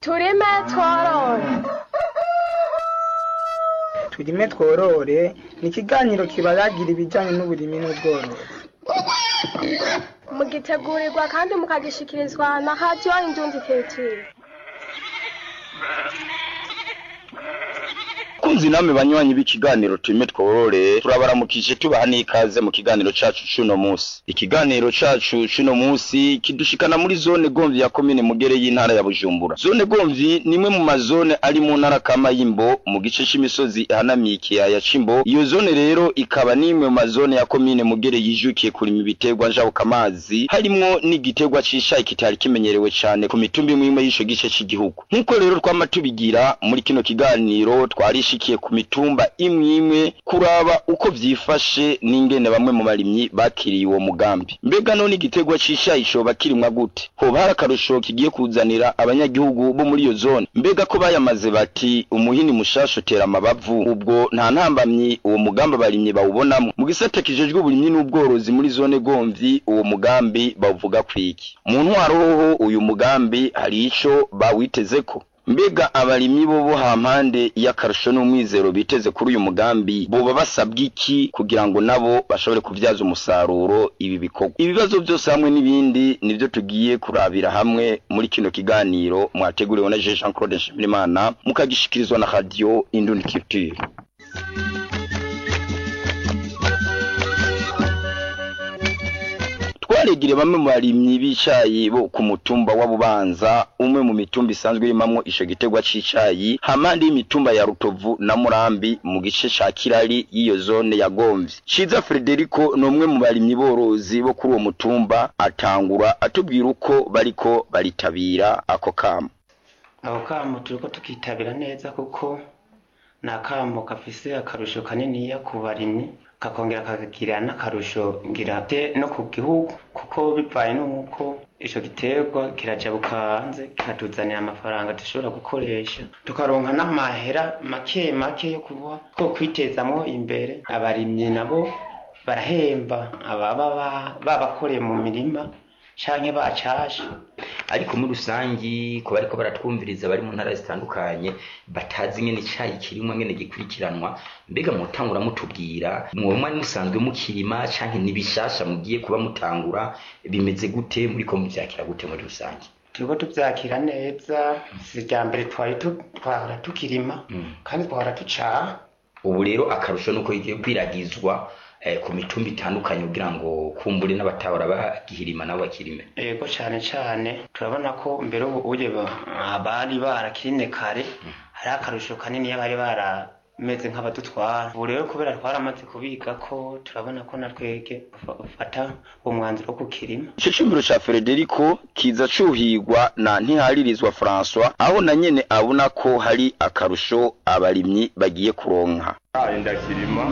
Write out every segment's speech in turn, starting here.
turime tworore. Turime tworore ni ikiganiro kibayagira ibijyanye n'uburimi n'ubworozi. Mugitegurirwa kandi mukagishikirizwa na Radio Indundi Culture. Kunzi namwe banywanyi b'ikiganiro turime tworore turabaramukije tubaha n'ikaze mu kiganiro cacu cuno musi. Ikiganiro cacu cuno musi kidushikana muri zone Gomvyi ya komine Mugere y'intara ya Bujumbura. Zone Gomvyi nimwe mu mazone ari mu ntara kama y'Imbo mu gice c'imisozi ihanamiye ikiyaya c'Imbo. Iyo zone rero ikaba nimwe mu mazone ya komine Mugere yijukiye kurima ibiterwa njabukamazi harimwo n'igiterwa c'ishayi kitari kimenyerewe cane ku mitumba imwe y'ico gice c'igihugu. Nkuko rero twama tubigira muri kino kiganiro twarishikiye ku mitumba imwe kuraba uko vyifashe n'ingene bamwe mu barimyi bakiriye uwo mugambi. Mbega none igiterwa c'ishayi coba kirimwa gute? Hoba hari akarusho kigiye kuzanira abanyagihugu bo muri iyo zone? Mbega ko bayamaze bati umuhini mushasha utera amabavu, ubwo nta ntambamyi uwo mugambi abarimyi bawubonamwo? Mu gisata kijejwe uburimyi n'ubworozi muri zone Gomvyi uwo mugambi bawuvuga kwiki? Mu ntwaro hoho uyu mugambi hari ico bawitezeko? Mbega abarimyi bo hampande y'akarusho n'umwizero biteze kuri uyu mugambi boba basabwa iki kugira ngo nabo bashobore kuvyaza umusaruro ibi bikorwa? Ibibazo byose hamwe n'ibindi nivyo tugiye kurabira hamwe muri kino kiganiro mwateguriwe na Jean Claude Nshimirimana mukagishikirizwa na Radio Indundi Culture. Twaregire bamwe mu barimyi b'icayi bo ku mutumba wa Bubanza, umwe mu mitumba isanzwe yimamwo ico giterwa c'icayi, hamandi y'imitumba ya Rutovu na Murambi mu gice ca Kirari y'iyo zone ya Gomvyi. Ciza Frederico no umwe mu barimyi borozi bo kuri uwo mutumba atangura atubwira uko bariko baritabira ako kamo. Ako kamo turiko tukitabira neza kuko na kamo kafise akarusho kanini ku barimyi, kakongera kakagira n'akarusho ngirate no ku gihugu kuko bivaye nuko ico giterwa kirajabuka hanze kiratuzanira amafaranga dushobora gukoresha tukaronka n'amahera make yo kuba ko kwitezamwo imbere. Abarimyi nabo barahemba ababa babakoreye mu mirima canke bacashe. Ariko muri rusangi ko bariko baratwumviriza bari mu ntara zitandukanye batazi ngene icayi kirimwe ngene gikurikiranwa, mbega mutangura mutubwira mwomwe musanzwe mukirima canke nibishasha mugiye kuba mutangura bimeze gute muri ko muvyakira gute muri rusangi? Turiko tuvyakira neza, sija mbere twara tukirima kandi twara tuca. Ubu rero akarusho nuko igiye kwiragizwa ku mitumba itandukanye kugira ngo kumbure n'abatabara bagihirima nabo bakirime. Yego cane turabona ko mbere uje abari barakirine kare hari akarusho kanini y'abari barameze nk'abadutwara. Ubu rero kubera twaramaze kubiga ko turabona ko natwege ufata umwanzuro wo kukirima. Ico cimbiro ca Frederico kiza cuhigwa na Ntiharirizwa François, aho na nyene abona ko hari akarusho abarimyi bagiye kuronka. Ndakirima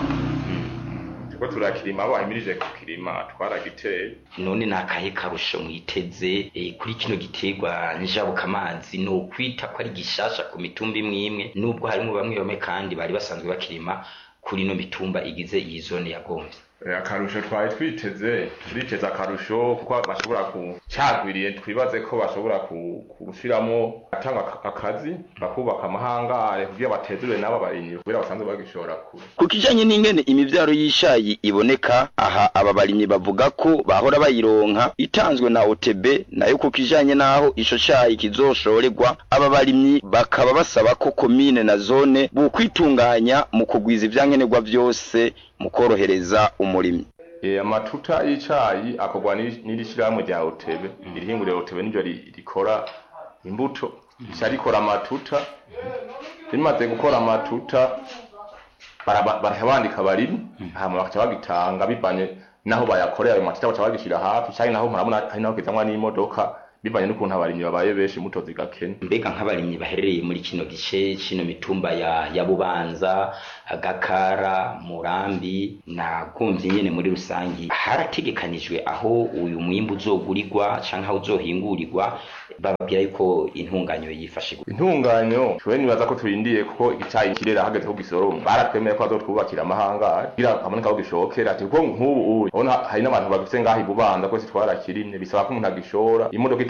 ko turakirima bahimirije kukirima twaragiteye. None nakahe karusho mwiteze kuri kino giterwa njabukamazi no kwita ko ari gishasha ku mitumba imwe nubwo harimo bamwe kandi bari basanzwe bakirima kuri no mitumba igize iyi zone ya Gomvyi? Akarusho twari twiteze akarusho kuko bashobora kucagwiriye, twibaze ko bashobora kushiramo atanga akazi bakubaka amahangare kugira batezure nabo barinyi kugira basanzwe bagishora kure. Kukijanye n'ingene imivyaro y'ishayi iboneka aha aba barimyi bavuga ko bahora bayironka itanzwe na OTB, nayo kukijanye naho ico cayi kizoshorerwa aba barimyi bakaba basaba ko komine na zone bukwitunganya mu kugwiza ivyankenerwa vyose mu korohereza umurimi. Amatuta y'icayi akogwa n'irishirahamwe rya OTB, irihinguriro OTB niryo rikora imbuto, rikora amatuta. Rimaze gukora amatuta barabandika abarimyi hama bakaca bagitanga bivanye naho bayakorera ayo matuta baca bagishira hafi canke naho murabona hari naho kizanwa n'imodoka bivanye n'ukuntu abarimyi babaye benshi muto zigakena. Mbega nk'abarimyi baherereye muri kino gice kino mitumba ya Bubanza, Gakara, Murambi na Gomvyi nyene muri rusangi harategekanijwe aho uyu mwimbu uzogurirwa canke aho uzohingurirwa? Bababwira yuko intunganyo yifashe gute? Intunganyo twe nibaza ko turindiye kuko icayi kirera hageze ko gisoroma baratwemeye ko azotwubakira amahangare kugira haboneka aho gishokera, ati kuko nk'ubu ubona hari n'abantu bagifite ngaho Bubanza ko twarakirinde bisaba ko umuntu agishora imodoka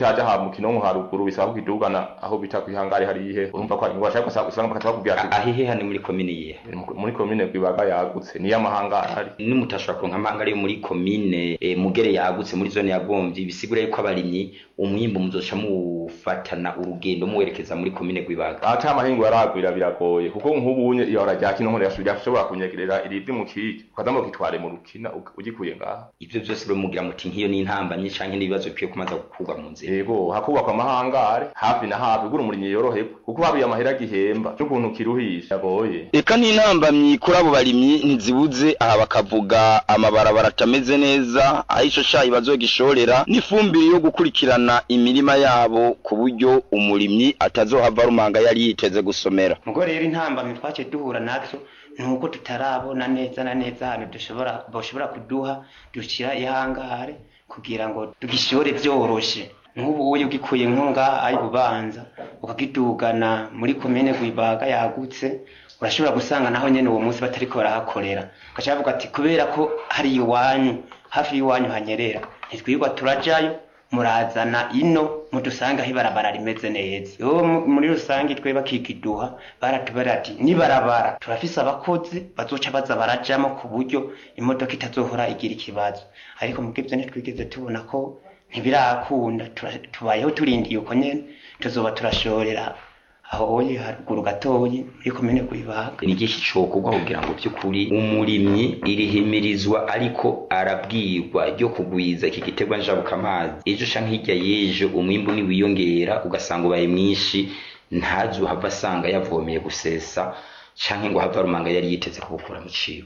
kitaje ha mu Kinonko haruguru bisaba kukidugana aho bita kwihangari hari ihe urumva ko ingwa shaka usanga bakatwa kubwira ahihe hani muri komine yihe muri komine Gwibaga yagutse ni yamahanga hari ni mutashobora kuronka amahanga ari muri komine Mugere yagutse muri zone ya Gomvyi bisigura yuko abarimyi umwimbo muzoca mufatana urugendo muwerekeza muri komine Gwibaga ata amahingo yaragwira biragoye kuko nk'ubunye iyo rajya Kinonko yashobora kushobora kunyegerera irivi mu kiki ukazamo kitware mu rukina ugikuye ngaha ivyo byose bamugira muti nkiyo ni intambanye canke n'ibibazo bikwiye kumaza gukurwa mu nzira yego hakubakwa amahangare hafi na hafi gura umurimyi yorohe kuko habiye amahera gihemba cyo kuntu kiruhisha boye eka n'intambamyi kuri abo barimyi ntizibuze aha bakavuga amabarabara atameze neza ahisho shayi bazogishorera n'ifumbire yo gukurikirana imirima yabo ku buryo umurimyi atazohava rumanga yari yiteze gusomera mugo rero intambamyi twace duhura natso nuko tutarabona neza na neza hano boshobora kuduha dushira ihangare kugira ngo tugishore byoroshe nk'ubu uyu gikuye nkunga ayi Bubanza ukagidugana muri komine Gwibaga yagutse urashobora gusanga naho nyene uwo munsi batariko barahakorera gacavuga ati kubera ko hari iwanyu hafi iwanyu hanyerera ntitwirwa turajayo murazana ino mudusanga hibarabara rimeze neza yo muri rusangi twe bakikiduha baratubara ati nibarabara turafise abakozi bazoca baza barajamo ku buryo imodoka itazohora igira ikibazo ariko mugivyo ntitwigeze tubona ko ntibirakunda tubayeho turindiye uko nyene tuzoba turashorera aho haruguru gatoyi muri komine Gwibaga ni gishi cokugwa kugira ngo byukuri umurimyi irihimirizwa ariko arabwirwa ryo kugwiza iki gitegwa njabuka amazi ejo canke hirya yejo umwimbu ni wiyongera ugasanga ubaye mwinshi ntazo hava asanga yavomeye gusesa canke ngo hava rumanga yari yiteze kubukura mu cibo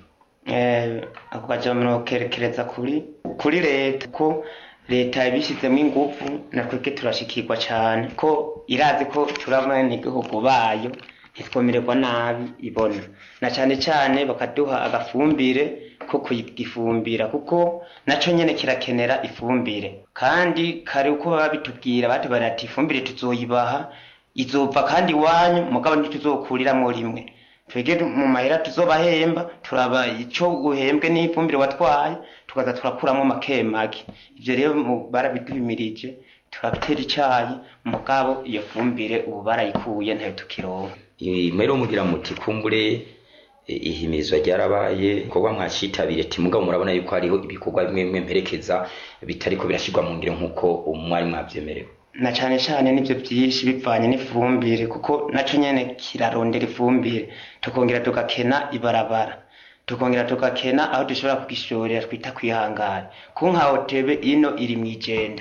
ako kajamano kerekereza kuri leta ko leta yabishizemo ingufu natweke turashikirwa cyane ko irazi ko turabana igihugu bayo ntitwomererwa nabi ibona na cyane bakaduha agafumbire ko kuyifumbira kuko naco nyene kirakenera ifumbire kandi kare uko babitubwira batubara ati ifumbire tuzoyibaha izova kandi wanyu mugabo ntituzokuriramwo rimwe twege mu mahera tuzobahemba turaba ico uhembwe n'ifumbire watwaye tukaza turakuramo makemake ivyo rero barabiduhimirije turabitera icayi mugabo iyo fumbire ubu barayikuye ntayo tukironka mero mugira muti kumbure ihimizwa ryarabaye kogwa mwacitabire ati mugabo murabona yuko hariho ibikorwa bimwe mperekeza bitariko birashirwa mu ngiro nkuko umwari mwavyemerewe na cyane nivyo byinshi bivanye n'ifumbire kuko naco nyene kirarondera ifumbire tukongera tukakena ibarabara tukongera tukakena aho dushobora kugishorera twita kwihangara ku nka hotebe ino iri mwijenda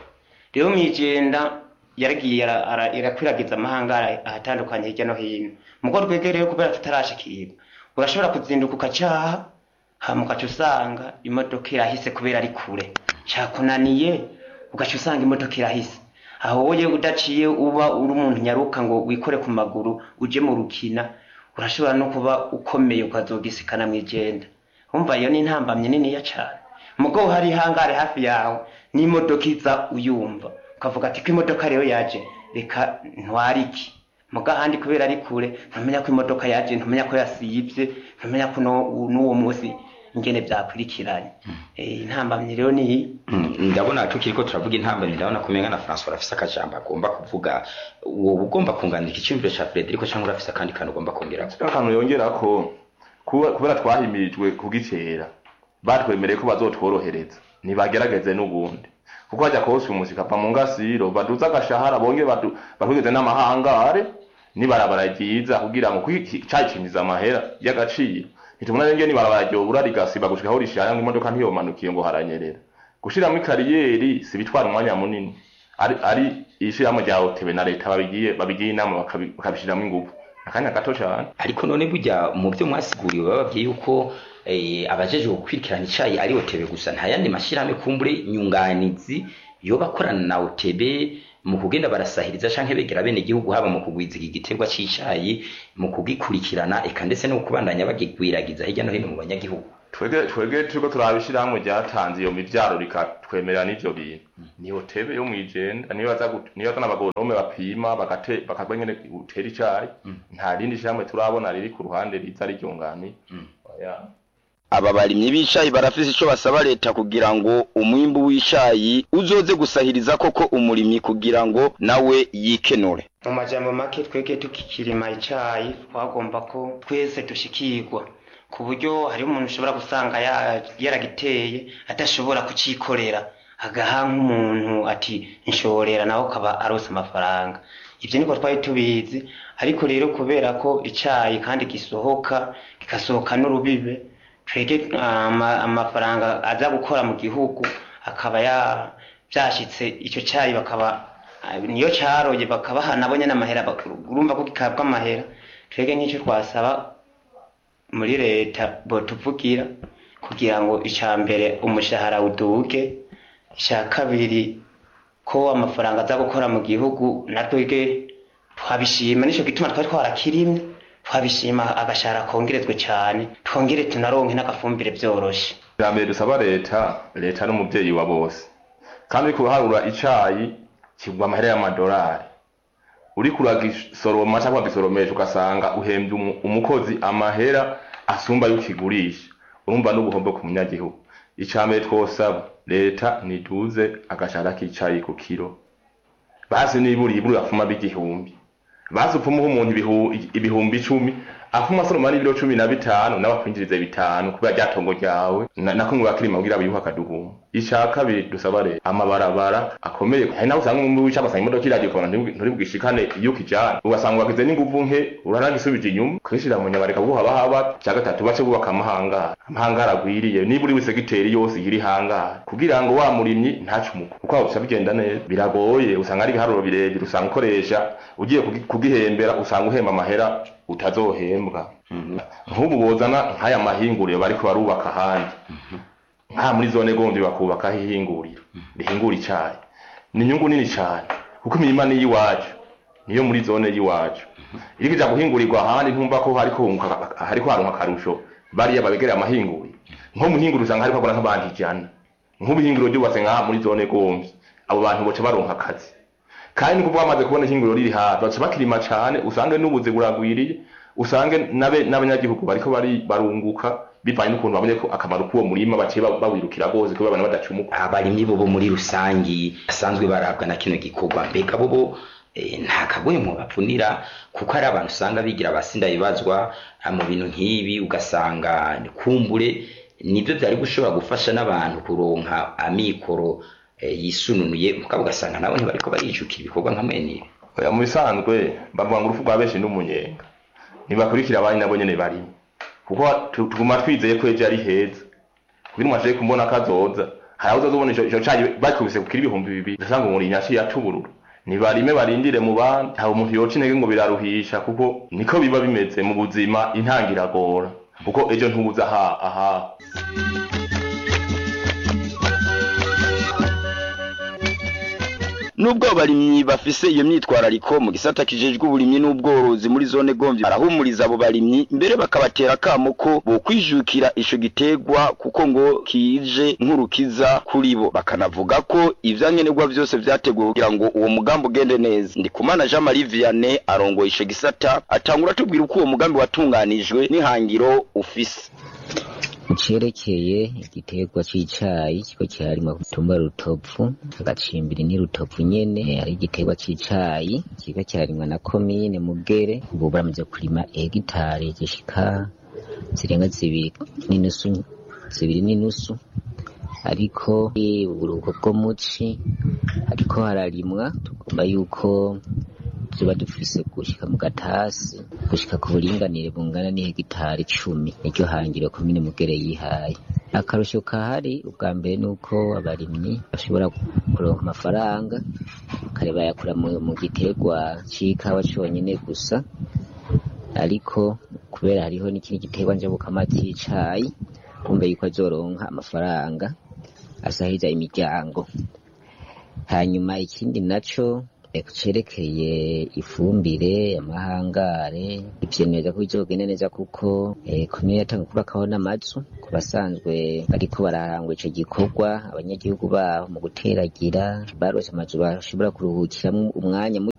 rero mwijenda yaragiye irakwiragiza amahangara ahatandukanye hirya no hino muko twegereye kubera tutarashikirwa urashobora kuzinduka ukacaha hamukaca usanga imodoka irahise kubera ari kure cyakunaniye ugaca usanga imodoka irahise aho wowe udaciye uba uri umuntu nyaruka ngo wikore ku maguru uje mu rukina urashobora no kuba ukomeye ukazogisikana mwijenda umva iyo ni intambamye nini ya cyane mugo hari hangare hafi yawe n'imodoka iza uyumva ukavuga ati ko imodoka rero yaje reka ntwariki muga handi kubera ari kure ntumenya ko imodoka yaje ntumenya ko yasivye ntumenya ko n'uwo munsi ingene byakurikiranye intambamye rero ni ndabona tukiriko turavuga intambamye ndabona kumenga na François rafisa akajambo agomba kuvuga uwo ugomba kungandika icyumviro cha Frederico cyangwa rafisa kandi kantu ugomba kongera akantu yongera ko kubera twahimirijwe kugitera batwemereye ko bazotworohereza nibagerageze n'ubundi kuko hajya kose umuzika pa mu ngasiro baduza agashahara bonge bakugeze n'amahangare nibarabara ryiza kugira ngo kwicakimiza amahera y'agaciro nitumuna ngene nibarabara ryo burarigasiba gushika aho rishaya ngo imodoka ntiyomanukiye ngo haranyerera gushira mu kariyeri sibitwara umwanya munini ari ishiramo rya hotebe na leta babigiye inama bakabishiramo ingufu akanya gato cyane ariko none burya mu byo mwasiguriwe bababwiye yuko abajeje gukwirikirana icayi ari hotebe gusa nta yandi mashirame kumbure nyunganizi yo bakorana na hotebe mu kugenda barasahiriza canke begera bene gihugu haba mu kugwiza iki giterwa c'icayi mu kugikurikirana eka ndetse no kubandanya bagigwiragiza hirya no hino mu banyagihugu twege turiko turabishiramo ryatanze iyo mivyaro rikatwemerera n'ivyo bintu ni hotebe yo mwijenda niyo baza n'abagonome bapima bakagwengene utera icayi nta rindi shamwe turabona riri ku ruhande riza ryungani aba barimyi b'icayi barafise ico basaba leta kugira ngo umwimbu w'icayi uzoze gusahiriza koko umurimyi kugira ngo nawe yikenure. Mu majambo make twege tukikirima icayi twagomba ko twese dushikirwa ku buryo hari umuntu ushobora gusanga yaragiteye adashobora kucikorera agaha nk'umuntu ati nshorera naho kaba arose amafaranga. Ivyo niko twari tubizi, ariko rero kubera ko icayi kandi gisohoka n'urubibe twege amafaranga aza gukora mu gihugu akaba byashitse ico cayi bakaba niyo caroye bakabaha nabonye n'amahera urumva ko gikabwa amahera. Twege nk'icyo twasaba muri leta bo tuvugira kugira ngo icambere umushahara uduge, icya kabiri ko amafaranga aza gukora mu gihugu natwege twabishima. Nico gituma twari twarakirimye twabishima agashara kongerezwe cyane twongere tunaronke n'agafumbire byoroshe. Mbere dusaba leta n'umuvyeyi wa bose, kandi kuharura icayi kigwa amahera y'amadolari, uri kuragisoroma cyangwa gisoromesha ugasanga uhembye umukozi amahera asumba y'ukigurisha, urumva n'ubuhombo ku munyagihugu. Icambere twosaba leta niduze agashara k'icayi ku kiro, basi niburi afuma b'igihumbi, basi upfuma umuntu ibihumbi 10 afuma soroma n'ibiro 15 n'abakwinjiriza 5 kubera ryatongo ryawe nako ngubakirima kugira biyuha kadugumu. Ishaka dusaba leta amabarabara akomeye, hari naho usanga mu bica basanga imodoka iragiye ukabona nturi bwishikane iyo kijana, ugasanga wagize n'inguvu nke uranagisubije inyuma kwishira mu nyabareka buha bahaba. Cya gatatu bace bubaka amahangara agwiriye niburi wese giteri yose iri hangara kugira ngo wa murimyi ntacumuko, kuko abusha bigenda neza biragoye. Usanga ari biharuro birebire, usanga ukoresha ugiye kugihembera usanga uhemba amahera utazohembwa. Nk'ubu bozana nk'aya mahinguriro bariko barubaka ahandi nka muri zone Gomvyi bakubaka hihinguriro rihingura icayi, ni inyungu nini cyane kuko imirima ni yiwacu, niyo muri zone yiwacu. Iri kija guhingurirwa ahandi ntumva ko hariko haronka akarusho bariya babegereye amahinguriro. Nko muhinguriro usanga hariko abona nk'abandi ijana, nk'ubuhinguriro ryubatse nka muri zone Gomvyi, abo bantu boce baronka akazi. Kandi nuko bamaze kubona ihinguriro riri hafi bace bakirima cyane, usange n'ubuze buragwiriye, usange n'abanyagihugu bariko barunguka bivanye n'ukuntu babonye ko akamaro k'uwo murima baciye bawirukira gose kuba abantu badacumuka. Abarimyi bo muri rusangi asanzwe barabwa na kino gikorwa, mbega bo nta kagoye mu bapfunira, kuko ari abantu usanga bigira abasinda bibazwa mu bintu nk'ibi, ugasanga kumbure nibyo byari gushobora gufasha n'abantu kuronka amikoro yisununuye, mukaba ugasanga nabo ntibariko barijukira ibikorwa nka mwene. Oya mu bisanzwe bavuga ngo urufu rwa benshi n'umunyenga nibakurikira abandi nabo nyene bari, kuko tuguma twizeye ko ejo ari heza kugira umaze kumbona kazoza. Hari aho uzobona ico cayi bakubise kukira ibihumbi 2 usanga umurimyi yaciye atuburura. Nibarime barindire mu bandi, nta umuntu yoca intege ngo biraruhisha, kuko niko biba bimeze mu buzima. Intangiragora kuko ejo ntubuza aha. Nubwo abarimyi bafise iyo myitwarariko mu gisata kijejwe uburimyi n'ubworozi muri zone Gomvyi, barahumuriza abo barimyi mbere bakabatera kamo ko bokwijukira ico gitegwa kuko ngo kije nk'urukiza kuri bo. Bakanavuga ko ivyankenerwa byose vyateguwe kugira ngo uwo mugambi ugende neza. Ndikumana Jean Marie Vianney arongoye ico gisata atangura tubwira uko uwo mugambi watunganijwe n'ihangiro ufise. Cerekeye igiterwa c'icayi kiko cyarima kutumba Rutovu, agacimbiri ni Rutovu nyene, ari igiterwa c'icayi kika cyarimwa na komine Mugere. Ubu baramaze kurima hegitari zishika zirenga 2 n'inusu, ariko uburuko bwo muci ariko hararimwa. Tugomba yuko tuba dufise gushika mu gatasi gushika ku buringanire bungana ni hegitari 10, nicyo hangiro komine Mugere yihaye. Akarusho kahari ubwa mbere nuko abarimyi bashobora kuronka amafaranga kare bayakura mu giterwa c'ikawa cyonyine gusa, ariko kubera hariho n'ikindi giterwa njabukama c'icayi kumbe yuko azoronka amafaranga asahiriza imiryango. Hanyuma ikindi naco cerekeye ifumbire amahangare, ivyo neza ko bizogenda neza kuko komine yatanga kubakaho n'amazu ku basanzwe bariko bararangwa ico gikorwa. Abanyagihugu baho mu guteragira barose amazu bashobora kuruhukiramwo umwanya muto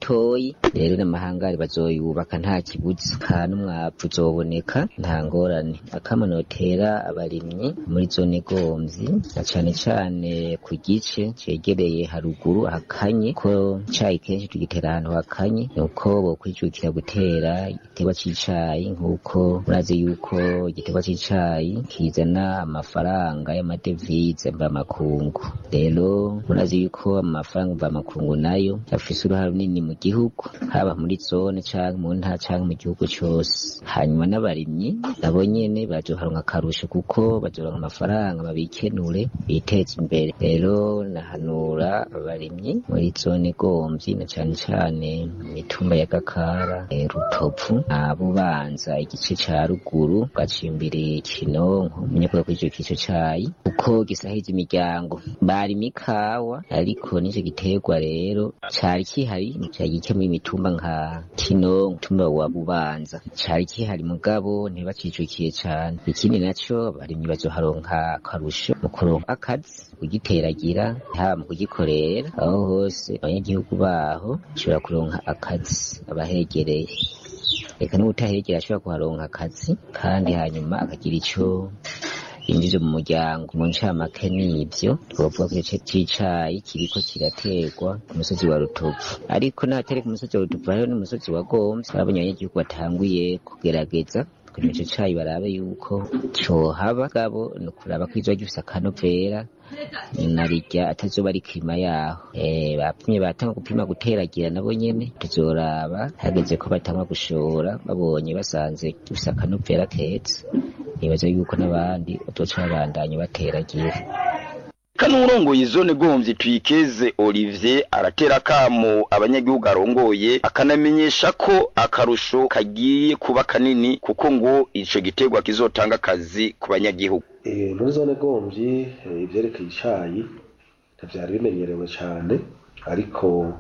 gatoyi rero n'amahangari bazoyubaka nta kibuza kandi umwavu uzoboneka nta ngorane. Akamanotera abarimyi muri zone Gomvyi na cane cane ku gice cegereye haruguru hakanye ko icayi kenshi tugitera ahantu hakanye, nuko bokwijukira gutera igiterwa c'icayi nk'uko murazi yuko igiterwa c'icayi kizana amafaranga y'amadevize mvamakungu. Rero murazi yuko amafaranga mvamakungu nayo afise uruhare runini mu gihugu, haba muri zone canke mu ntara canke mu gihugu cose. Hanyuma n'abarimyi nabo nyene bazoharonka akarusho kuko bazoronka amafaranga babikenure biteze imbere. Rero nahanura abarimyi muri zone Gomvyi na cane cane imitumba ya Gakara, Rutovu, Bubanza, igice ca ruguru gacimbiri Kinonko, munyakuba kw'ico kico cayi uko gisahije imiryango barima ikawa, ariko nico giterwa rero cari kihari cari gike muri imitumba nka Kinonko, umutumba wa Bubanza cari kihari mugabo ntibacijukiye cane. Ikindi naco abarimyi bazoharonka akarusho mu kuronka akazi kugiteragira, haba mu kugikorera, aho hose abanyagihugu baho bashobora kuronka akazi abahegereye. Reka n'ubutahegereye ashobora kuharonka akazi kandi hanyuma akagira ico yinjije mu muryango. Mu ncamake n'ivyo twovuga ko igice c'icayi kiriko kiraterwa ku musozi wa Rutovu, ariko n'ahatari ku musozi wa Rutovu hariho n'umusozi wa Gomvyi. Abonye abanyagihugu batanguye kugerageza kugira ico cayi barabe yuko cohaba, gabo ni ukuraba ko izoba gifise akanovera narirya atazoba ari klima yaho. Bapimye batanga gupima guteragira nabo nyene tuzoraba hageze ko batanga gushora, babonye basanze gifise akanovera keza nibaza yuko n'abandi bazoca babandanya bateragira. Kanurongoye zone Gomvyi Twikeze Olivier aratera kamo abanyagihugu arongoye akanamenyesha ko akarusho kagiye kuba kanini kuko ngo ico giterwa kizotanga akazi ku banyagihugu. Muri zone Gomvyi ivyerekeye icayi ntavyari bimenyerewe cane, ariko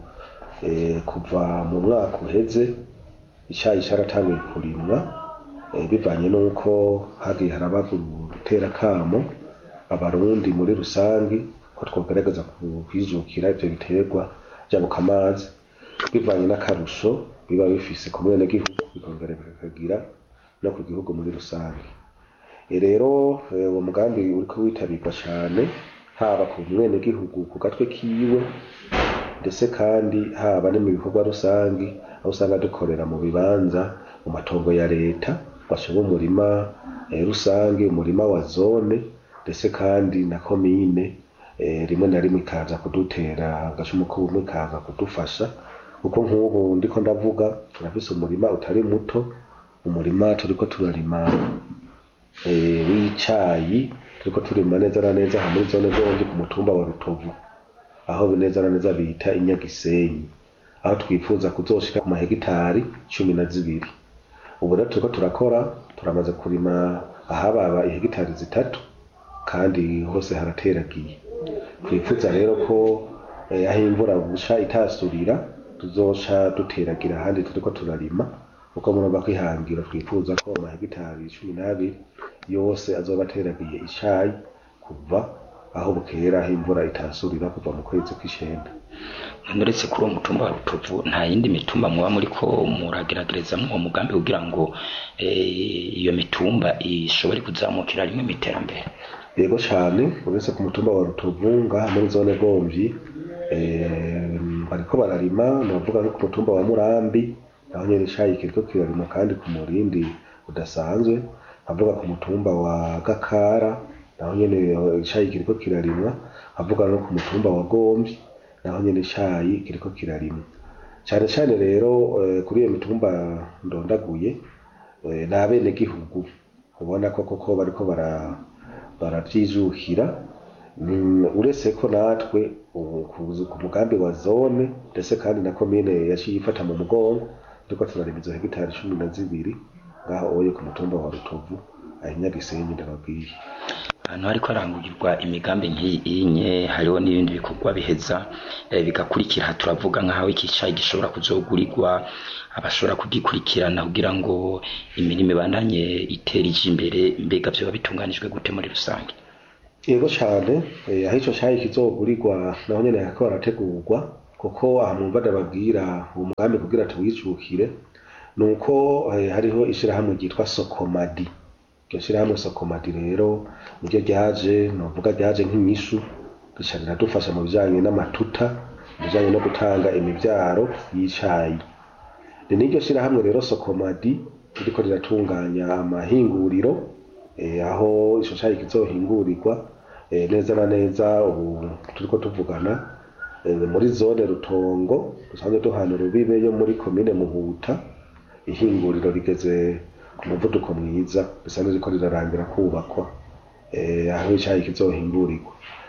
kuva mu mwaka uheze icayi caratanguye kurimwa bivanye n'uko hagiye haraba gutera kamo abarundi muri rusangi ko twogerageza kwijukira ivyo biterwa jabuka amazi, bivanye n'akarusho biba bifise ku mwenegihugu bikongera bikagira no ku gihugu muri rusangi. Rero uwo mugambi uriko witabirwa cane, haba ku mwenegihugu ku gatwe kiwe ndetse kandi haba no mu bikorwa rusangi, aho usanga dukorera mu bibanza mu matongo ya leta, bashoba umurima rusangi, umurima wa zone ndetse kandi na komine rimwe na rimwe ikaza kudutera agashumu k'ubumwe, ikaza kudufasha kuko nk'ubu ndiko ndavuga turafise umurima utari muto, umurima turiko turarima w'icayi, turiko turima neza na neza muri zone Gomvyi ku mutumba wa Rutovu, aho neza na neza bita Inyagisenyi, aho twifuza kuzoshika ku mahegitari 12. Ubu rero turiko turakora, turamaze kurima ahababa ihegitari 3 kandi hose harateragiye. Twifuza rero ko aho imvura busha itasurira tuzoca duteragira ahandi turiko turarima, uko murumva kwihangira twifuza ko amahegitari 12 yose azoba ateragiye icayi kuva aho bukera aho imvura itasurira kuva mu kwezi kw'icenda. Ndetse kuri uwo mutumba wa Rutovu nta yindi mitumba muba muriko murageragereza mu mugambi kugira ngo iyo mitumba ishobore kuzamukira rimwe mu iterambere? Yego cane, uretse ku mutumba wa Rutovu ngaha muri zone Gomvyi bariko bararima, navuga no ku mutumba wa Murambi aho nyene icayi kiriko kirarima kandi ku murindi udasanzwe, avuga ku mutumba wa Gakara naho nyene icayi kiriko kirarimwa, avuga no ku mutumba wa Gomvyi naho nyene icayi kiriko kirarimwa cane cane. Rero kuri iyo mitumba ndondaguye n'abene gihugu ubona ko koko bariko baravyijukira, uretse ko natwe ku mugambi wa zone ndetse kandi na komine yaciye ifata mu mugongo, turiko turarima izo hegitari 12 ngaho oye ku mutumba wa Rutovu Inyagisenyi ndababwiye. Hano hariko harangurwa imigambi nk'iyinye, hariho n'ibindi bikorwa biheza bigakurikira. Turavuga nk'aho iki cayi gishobora kuzogurirwa abashobora kugikurikirana kugira ngo imirimo ibandanye iterije imbere, mbega vyoba bitunganijwe gute muri rusange? Yego cane, aho ico cayi kizogurirwa naho nyene hariko harategurwa kuko aha mwumva ndababwira uwo mugambi kugira tuwijukire nuko hariho ishirahamwe ryitwa Sokomadi. Iryo shirahamwe Sokomadi rero niryo ryaje novuga ryaje nk'inyishu risharira dufasha mu bijanye n'amatuta, mu bijanye no gutanga imivyaro y'icayi. Niryo shirahamwe rero Sokomadi ririko riratunganya amahinguriro aho ico cayi kizohingurirwa neza na neza. Ubu turiko tuvugana muri zone Rutongo dusanzwe duhana urubibe yo muri komine Muhuta, ihinguriro rigeze ku muvuduko mwiza, bisanzwe riko rirarangira kubakwa aho icayi kizohingurirwa.